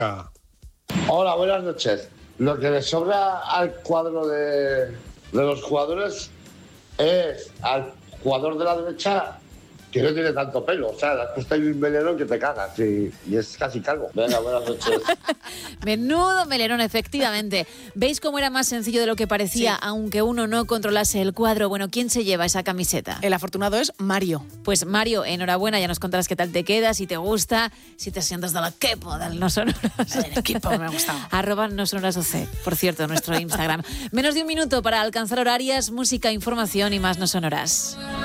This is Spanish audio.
Hola, buenas noches. Lo que le sobra al cuadro de los jugadores es al jugador de la derecha que no tiene tanto pelo. O sea, le has puesto ahí un meleno que te cagas y es casi calvo. Venga, buenas noches. Menudo melenón, efectivamente. ¿Veis cómo era más sencillo de lo que parecía, aunque uno no controlase el cuadro? Bueno, ¿quién se lleva esa camiseta? El afortunado es Mario. Pues Mario, enhorabuena, ya nos contarás qué tal te queda, si te gusta, si te sientes del equipo del No Sonoras. El equipo me ha gustado. @NoSonorasOC, por cierto, nuestro Instagram. Menos de un minuto para alcanzar horarias, música, información y más No Sonoras.